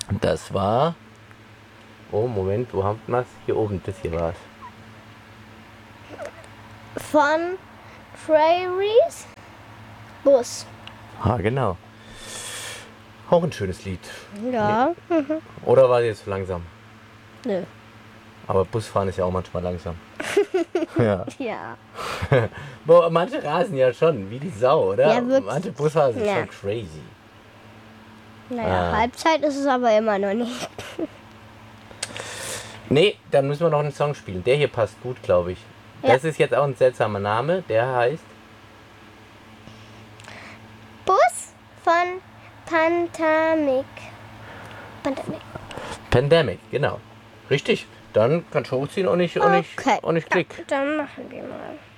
Das war... Oh, Moment, wo haben wir es? Hier oben, das hier war es. Von Prairies Bus. Ah, genau. Auch ein schönes Lied. Ja. Oder war die jetzt zu langsam? Nö. Aber Busfahren ist ja auch manchmal langsam. Ja. Ja. Boah, manche rasen ja schon, wie die Sau, oder? Ja, wirklich. Manche Busfahrer sind Ja. schon crazy. Naja, Ah. Halbzeit ist es aber immer noch nicht. Nee, dann müssen wir noch einen Song spielen. Der hier passt gut, glaube ich. Ja. Das ist jetzt auch ein seltsamer Name. Der heißt... Bus von Pandemic. Pandemic, genau. Richtig. Dann kannst du hochziehen und nicht Okay. klick. Dann machen wir mal.